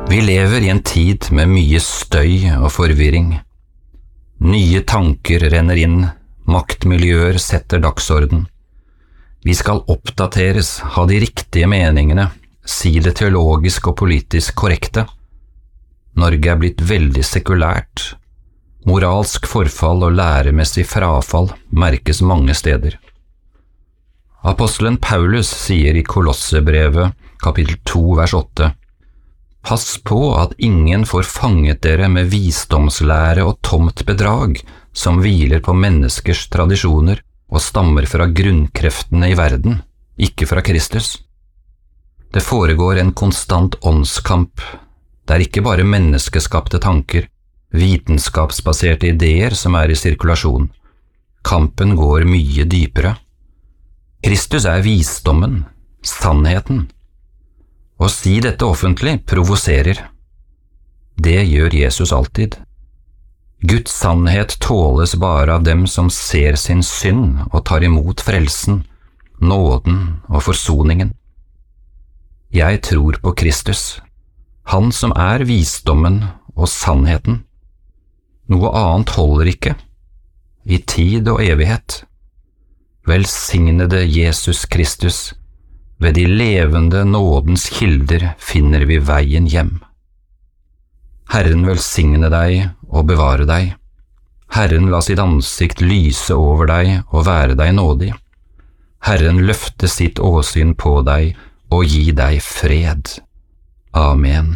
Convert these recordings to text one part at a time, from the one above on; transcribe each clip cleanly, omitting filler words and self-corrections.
Vi lever i en tid med mye støy og forvirring. Nye tanker renner inn, maktmiljøer setter dagsorden. Vi skal oppdateres, ha de riktige meningene, si det teologisk og politisk korrekte. Norge er blitt veldig sekulært. Moralsk forfall og læremessig frafall merkes mange steder. Apostelen Paulus sier i Kolossebrevet, kapittel 2, vers 8, «Pass på at ingen får fanget dere med visdomslære og tomt bedrag, som hviler på menneskers tradisjoner og stammer fra grunnkreftene i verden, ikke fra Kristus. Det foregår en konstant åndskamp. Det er ikke bare menneskeskapte tanker, vitenskapsbaserte ideer som er i sirkulasjon. Kampen går mye dypere. Kristus er visdommen, sannheten. Å si dette offentlig provoserer. Det gjør Jesus alltid. Guds sannhet tåles bare av dem som ser sin synd og tar imot frelsen, nåden og forsoningen. Jeg tror på Kristus, han som er visdommen og sannheten. Noe annet holder ikke, i tid og evighet. Velsignede Jesus Kristus, ved de levende nådens kilder finner vi veien hjem. Herren velsigne deg og bevare deg. Herren la sitt ansikt lyse over deg og være deg nådig. Herren løfte sitt åsyn på deg og gi deg fred. Amen.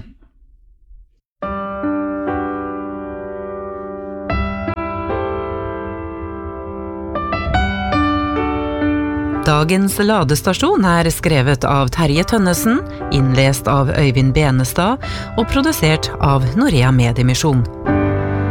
Dagens ladestasjon er skrevet av Terje Tønnesen, innlest av Øyvind Benestad og produsert av Norea Mediemisjon.